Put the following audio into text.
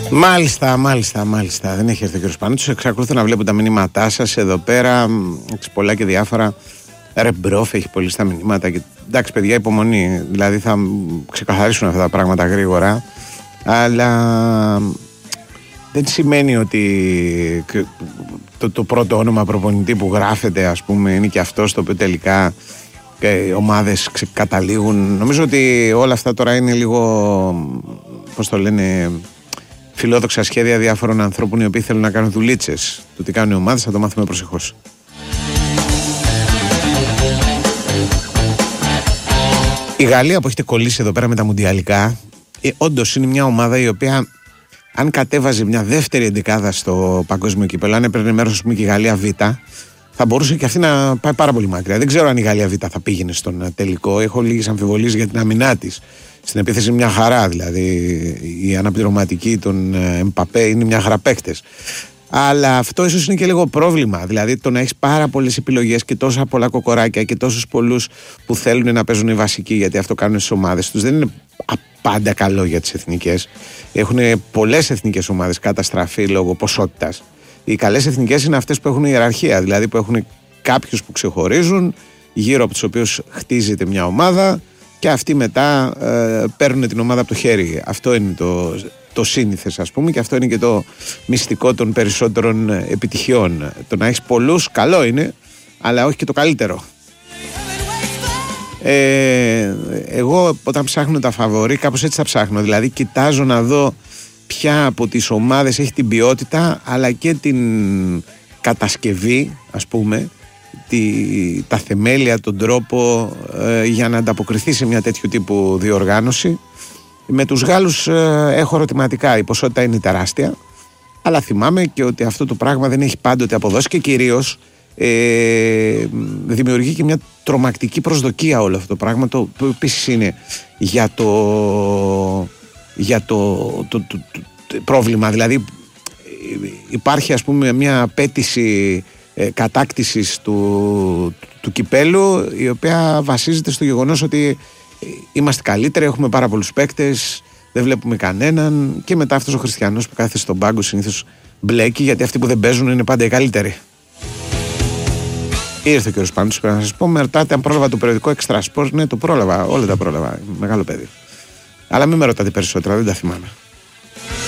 Μάλιστα. Δεν έχει έρθει ο κ. Πανούτσος. Εξακολουθώ να βλέπω τα μηνύματά σας εδώ πέρα. Πολλά και διάφορα. Ρε μπρόφ, έχει πολύ στα μηνύματα. Και... εντάξει, παιδιά, υπομονή. Δηλαδή θα ξεκαθαρίσουν αυτά τα πράγματα γρήγορα. Αλλά δεν σημαίνει ότι το πρώτο όνομα προπονητή που γράφεται, ας πούμε, είναι και αυτό το οποίο τελικά οι ομάδες καταλήγουν. Νομίζω ότι όλα αυτά τώρα είναι λίγο, πώς το λένε, φιλόδοξα σχέδια διάφορων ανθρώπων οι οποίοι θέλουν να κάνουν δουλίτσες. Το τι κάνουν οι ομάδες θα το μάθουμε προσεχώς. Η Γαλλία που έχετε κολλήσει εδώ πέρα με τα μουντιαλικά, όντως είναι μια ομάδα η οποία, αν κατέβαζε μια δεύτερη εντεκάδα στο παγκόσμιο κύπελλο, αν έπαιρνε μέρος και η Γαλλία Β, θα μπορούσε και αυτή να πάει πάρα πολύ μακριά. Δεν ξέρω αν η Γαλλία Β θα πήγαινε στον τελικό. Έχω λίγες αμφιβολίες για την αμυνά της. Στην επίθεση μια χαρά, δηλαδή η αναπληρωματική των Εμπαπέ είναι μια χαρά παίκτες. Αλλά αυτό ίσως είναι και λίγο πρόβλημα. Δηλαδή το να έχεις πάρα πολλές επιλογές και τόσα πολλά κοκοράκια και τόσους πολλούς που θέλουν να παίζουν οι βασικοί, γιατί αυτό κάνουν στις ομάδες τους, δεν είναι πάντα καλό για τις εθνικές. Έχουν πολλές εθνικές ομάδες καταστραφεί λόγω ποσότητας. Οι καλές εθνικές είναι αυτές που έχουν ιεραρχία, δηλαδή που έχουν κάποιους που ξεχωρίζουν, γύρω από τους οποίους χτίζεται μια ομάδα και αυτοί μετά παίρνουν την ομάδα από το χέρι. Αυτό είναι το σύνηθες, ας πούμε, και αυτό είναι και το μυστικό των περισσότερων επιτυχιών. Το να έχεις πολλούς καλό είναι, αλλά όχι και το καλύτερο. Εγώ όταν ψάχνω τα φαβορί, κάπως έτσι θα ψάχνω. Δηλαδή κοιτάζω να δω ποια από τις ομάδες έχει την ποιότητα αλλά και την κατασκευή, ας πούμε, τα θεμέλια, τον τρόπο για να ανταποκριθεί σε μια τέτοιου τύπου διοργάνωση. Με τους Γάλλους έχω ερωτηματικά, η ποσότητα είναι τεράστια, αλλά θυμάμαι και ότι αυτό το πράγμα δεν έχει πάντοτε αποδώσει και κυρίως δημιουργεί και μια τρομακτική προσδοκία όλο αυτό το πράγμα, το οποίο επίσης είναι για το πρόβλημα. Δηλαδή υπάρχει, ας πούμε, μια απέτηση κατάκτησης του κυπέλου, η οποία βασίζεται στο γεγονός ότι είμαστε καλύτεροι, έχουμε πάρα πολλούς παίκτες, δεν βλέπουμε κανέναν, και μετά αυτός ο Χριστιανός που κάθεται στον πάγκο συνήθως μπλέκει, γιατί αυτοί που δεν παίζουν είναι πάντα οι καλύτεροι. Ήρθε ο κ. Πάντους, πρέπει να σας πω. Με ρωτάτε αν πρόλαβα το περιοδικό Extra Sports. Ναι, το πρόλαβα, όλα τα πρόλαβα. Μεγάλο παιδί. Αλλά μην με ρωτάτε περισσότερα, δεν τα θυμάμαι.